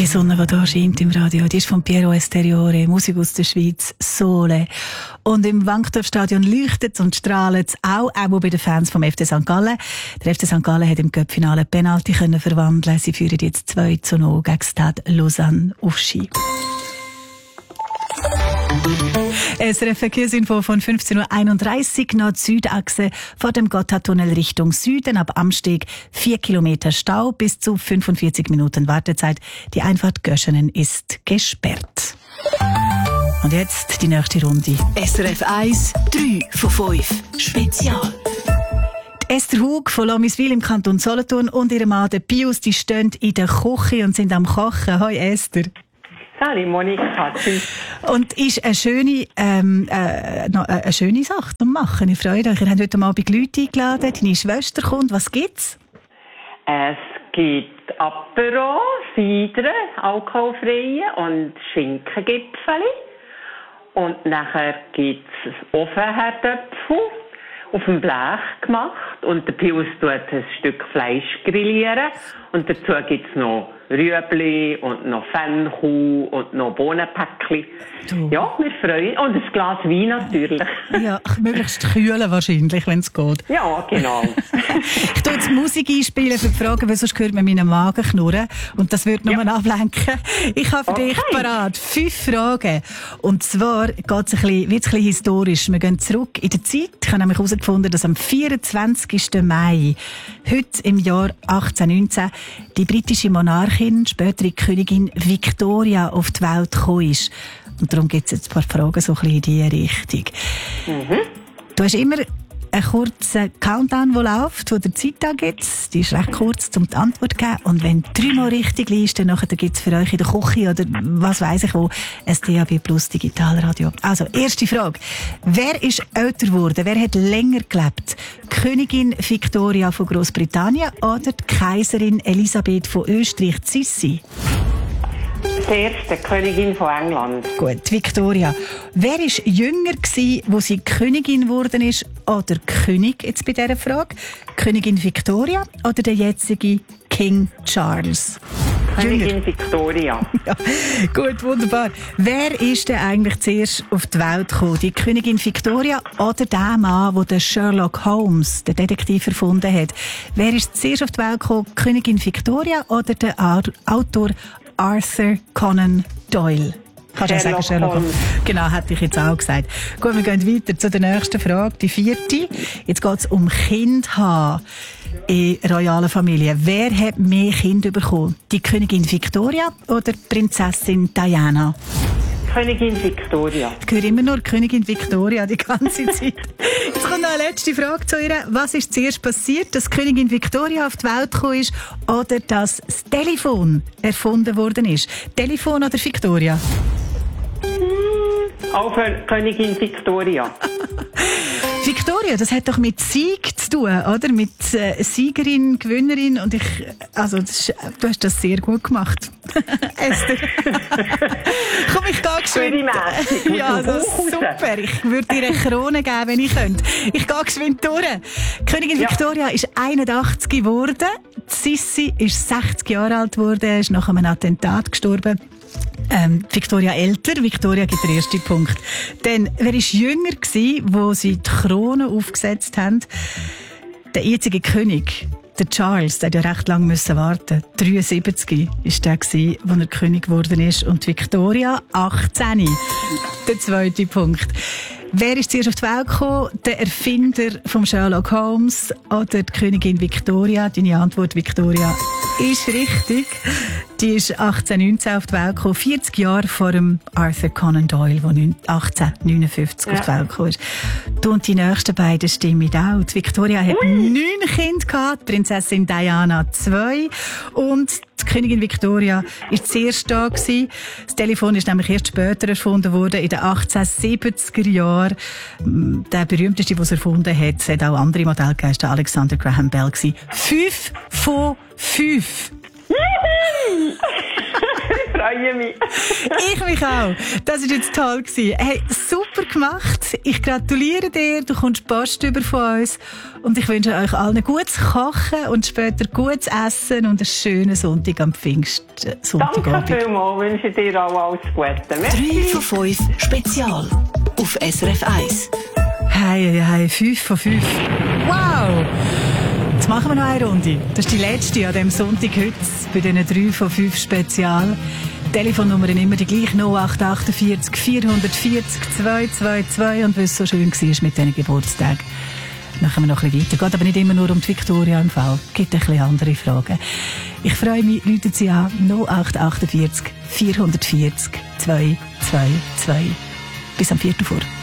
Die Sonne, die hier scheint im Radio, die ist von Piero Esteriore, Musik aus der Schweiz, Sole. Und im Wankdorfstadion leuchtet es und strahlt es auch bei den Fans vom FC St. Gallen. Der FC St. Gallen hat im Cup-Finale Penalty verwandeln. Sie führen jetzt 2-0 gegen Stade Lausanne auf Ski. SRF Verkehrsinfo von 15.31 Uhr, Nord-Süd-Achse vor dem Gotthardtunnel Richtung Süden, ab Amsteg 4 Kilometer Stau, bis zu 45 Minuten Wartezeit. Die Einfahrt Göschenen ist gesperrt. Und jetzt die nächste Runde. SRF 1, 3 von 5, Spezial. Esther Hug von Lomiswil im Kanton Solothurn und ihr Mann, der Pius, die stehen in der Küche und sind am Kochen. Hoi Esther. Hallo Monika. Und ist eine schöne Sache zu machen. Ich freue mich. Ihr habt heute Abend Leute eingeladen. Deine Schwester kommt. Was gibt's? Es gibt Apero, Cider, alkoholfreie und Schinkengipfeli. Und nachher gibt es Ofenherdöpfel auf dem Blech gemacht. Und der Pius tut ein Stück Fleisch grillieren. Und dazu gibt es noch Rüebli und noch Fennkuh und noch Bohnenpäckchen. Ja, wir freuen uns. Und ein Glas Wein natürlich. Ja, möglichst kühlen wahrscheinlich, wenn es geht. Ja, genau. Ich tue jetzt Musik einspielen für die Fragen, weil sonst hört man meinen Magen knurren. Und das würde nur ablenken. Ich habe für dich parat 5 Fragen. Und zwar geht es ein bisschen historisch. Wir gehen zurück in der Zeit. Ich habe nämlich herausgefunden, dass am 24. Mai, heute im Jahr 1819, die britische Monarchin, spätere Königin Victoria, auf die Welt gekommen ist. Und darum gibt es jetzt ein paar Fragen so ein bisschen in diese Richtung. Mhm. Du hast immer einen kurzen Countdown, der läuft, wo der Zeit angibt. Die ist recht kurz, um die Antwort zu geben. Und wenn 3 Mal richtig liest, dann gibt es für euch in der Küche oder was weiss ich wo, ein DAB Plus Digitalradio. Also, erste Frage. Wer ist älter geworden? Wer hat länger gelebt? Königin Victoria von Großbritannien oder die Kaiserin Elisabeth von Österreich, Sissi? Die erste Königin von England. Gut, Victoria. Wer war jünger gewesen, wo sie Königin geworden ist, oder König, jetzt bei dieser Frage? Königin Victoria oder der jetzige King Charles? Königin Victoria. Ja, gut, wunderbar. Wer ist denn eigentlich zuerst auf die Welt gekommen? Die Königin Victoria oder der Mann, der Sherlock Holmes, den Detektiv, erfunden hat? Wer ist zuerst auf die Welt gekommen? Königin Victoria oder der Autor Arthur Conan Doyle? Kannst du sagen, Sherlock Holmes? Genau, hätte ich jetzt auch gesagt. Gut, wir gehen weiter zu der nächsten Frage, die 4. Jetzt geht es um Kind haben in royalen Familien. Wer hat mehr Kinder bekommen? Die Königin Victoria oder die Prinzessin Diana? Königin Victoria. Ich höre immer nur Königin Victoria die ganze Zeit. Jetzt kommt noch eine letzte Frage zu ihr. Was ist zuerst passiert, dass Königin Victoria auf die Welt gekommen ist oder dass das Telefon erfunden worden ist? Telefon oder Victoria? Auch für Königin Victoria. Victoria, das hat doch mit Sieg zu tun, oder? Mit Siegerin, Gewinnerin. Und du hast das sehr gut gemacht. Esther. Komm, ich gehe geschwind. Ja, das ist super. Ich würde dir eine Krone geben, wenn ich könnte. Ich gehe geschwind durch. Königin Victoria ist 81 geworden. Sissi ist 60 Jahre alt geworden, ist nach einem Attentat gestorben. Victoria älter. Victoria gibt den ersten Punkt. Dann, wer war jünger gewesen, wo sie die Krone aufgesetzt haben? Der jetzige König, der Charles, der hat ja recht lange warten musste. 73 war der gewesen, als er König geworden ist. Und Victoria 18. Der zweite Punkt. Wer ist zuerst auf die Welt gekommen? Der Erfinder von Sherlock Holmes oder die Königin Victoria? Deine Antwort, Victoria, ist richtig. Die ist 1819 auf die Welt gekommen, 40 Jahre vor dem Arthur Conan Doyle, der 1859 auf die Welt gekommen ist. Du und die nächsten beiden stimmen auch. Die Victoria hat 9 Kinder gehabt, die Prinzessin Diana 2 und die Königin Victoria war zuerst da gewesen. Das Telefon ist nämlich erst später erfunden worden, in den 1870er Jahren. Der berühmteste, der es erfunden hat, es hat auch andere Modelle gegeben, der Alexander Graham Bell gewesen. 5 von 5. Ich freue freue mich. Ich mich auch. Das war jetzt toll gewesen. Hey, super gemacht. Ich gratuliere dir. Du kommst Post über von uns. Und ich wünsche euch allen gutes Kochen und später gutes Essen und einen schönen Sonntag am Pfingstsonntagabend. Danke vielmals. Wünsche dir auch alles Gute. 3 von 5 Spezial auf SRF 1. Hey, 5 von 5. Wow! Jetzt machen wir noch eine Runde. Das ist die letzte an diesem Sonntag heute bei diesen 3 von 5 Spezial. Telefonnummern immer die gleiche 0848 440 222. Und weil es so schön war mit diesen Geburtstagen, machen wir noch ein bisschen weiter. Geht aber nicht immer nur um die Victoria im Fall. Es gibt ein bisschen andere Fragen. Ich freue mich, rufen Sie an 0848 440 222. Bis am 4. vor.